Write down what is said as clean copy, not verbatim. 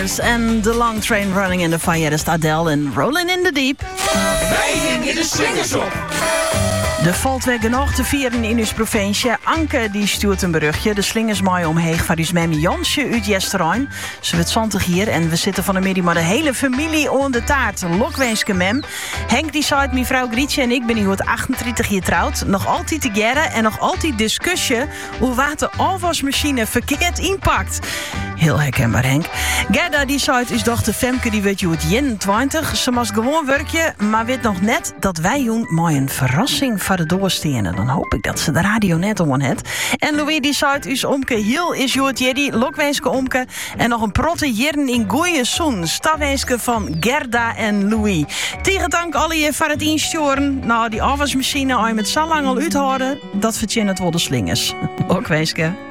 Brothers en The Long Train Running in the Fire is Adele en Rolling in the Deep. Wij in de slingers op. De valt weer genoeg te vieren in uw provincie. Anke die stuurt een berichtje. De slingers mooi omheen van uw mem Jansje uit Jesterijn. Ze wordt 20 hier en we zitten van de middag maar de hele familie aan de taart. Lokwenske mem. Henk die zei, mevrouw Grietje en ik ben hier 38 jaar trouwd. Nog altijd te gerren en nog altijd discussie hoe wat de afwasmachine verkeerd inpakt. Heel herkenbaar, Henk. Gerda die zei, is dochter Femke die weet je het 21. Ze moest gewoon werkje, maar weet nog net dat wij jong mooi een verrassing voor de doorstenen. Dan hoop ik dat ze de radio net om het. En Louis die zei, is omke heel is jood jeddy, lokwenske omke en nog een protte jern in goeie zoen. Stafwenske van Gerda en Louis. Tegen dank alle je voor het insturen. Nou, die afwasmachine, als je met zo lang al uithouden, dat verdient het wel de slingers. Lokwenske.